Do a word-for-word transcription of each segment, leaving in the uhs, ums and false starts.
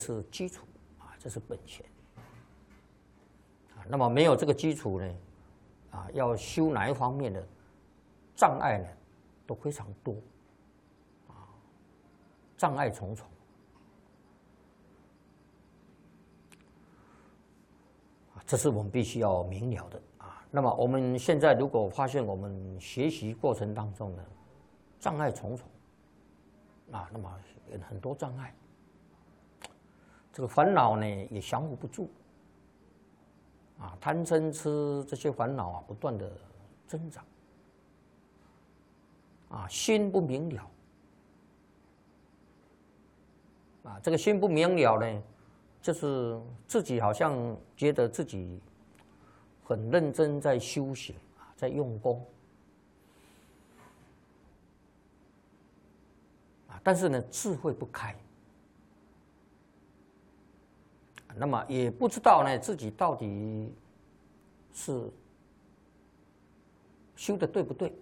是基础啊，这是本钱啊。那么没有这个基础呢，啊，要修哪一方面的障碍呢，都非常多啊，障碍重重啊，这是我们必须要明了的啊。那么我们现在如果发现我们学习过程当中呢，障碍重重啊，那么很多障碍。这个烦恼呢也降服不住，啊，贪嗔痴这些烦恼啊不断的增长，啊，心不明了，啊，这个心不明了呢，就是自己好像觉得自己很认真在修行啊，在用功，啊，但是呢智慧不开。那么也不知道呢，自己到底是修的对不对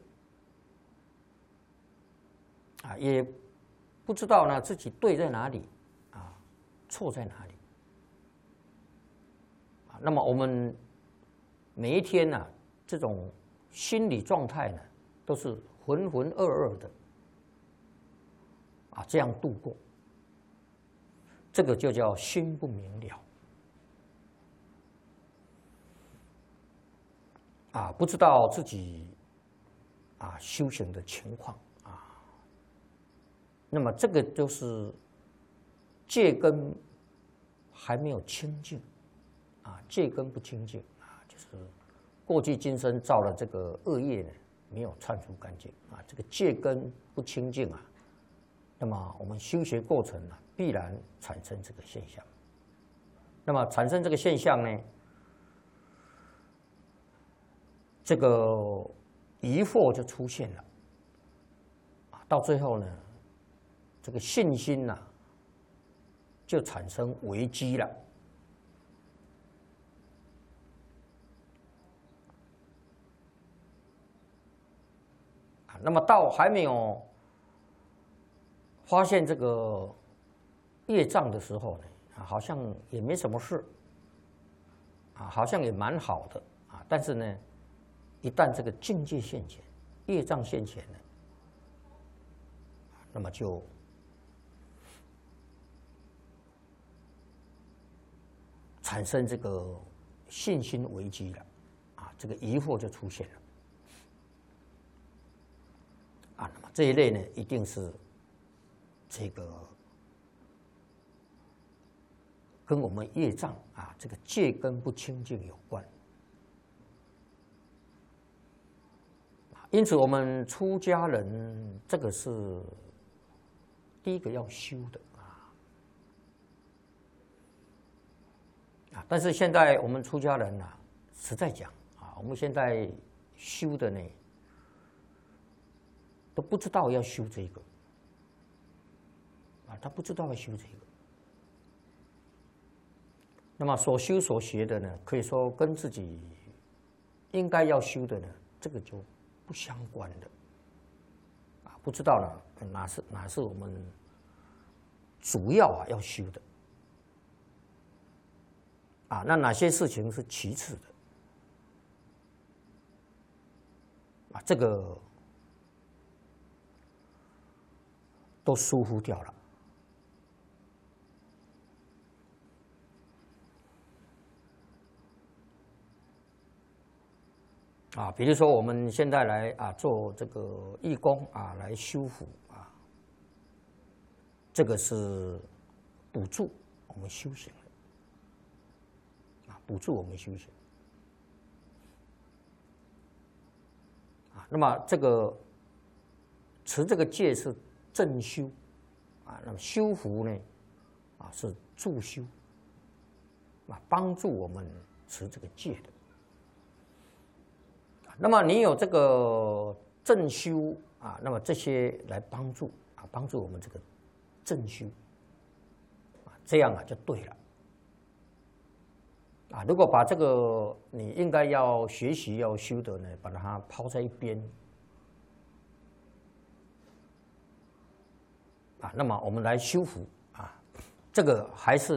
啊？也不知道呢，自己对在哪里啊，错在哪里啊？那么我们每一天呢、啊，这种心理状态呢，都是浑浑噩噩的啊，这样度过。这个就叫心不明了啊，不知道自己啊修行的情况啊。那么这个就是戒根还没有清净啊，戒根不清净啊，就是过去今生造了这个恶业呢，没有忏除干净啊，这个戒根不清净啊。那么我们修学过程呢、啊，必然产生这个现象。那么产生这个现象呢，这个疑惑就出现了，啊，到最后呢，这个信心呐、啊，就产生危机了。啊，那么到还没有发现这个业障的时候呢，啊，好像也没什么事，啊，好像也蛮好的啊。但是呢，一旦这个境界现前，业障现前呢，那么就产生这个信心危机了，啊，这个疑惑就出现了，啊，那么这一类呢，一定是这个跟我们业障啊，这个戒根不清净有关。因此，我们出家人这个是第一个要修的啊。啊，但是现在我们出家人啊，实在讲啊，我们现在修的呢，都不知道要修这个。啊，他不知道要修这个，那么所修所学的呢，可以说跟自己应该要修的呢，这个就不相关的，啊，不知道呢哪是哪是我们主要啊要修的，啊，那哪些事情是其次的，啊，这个都疏忽掉了。啊，比如说我们现在来啊做这个义工啊，来修福啊，这个是补助我们修行的啊，补助我们修行啊。那么这个持这个戒是正修啊，那么修福呢啊是助修啊，帮助我们持这个戒的。那么你有这个正修啊，那么这些来帮助啊，帮助我们这个正修啊，这样啊就对了啊。如果把这个你应该要学习要修的呢，把它抛在一边啊，那么我们来修福啊，这个还是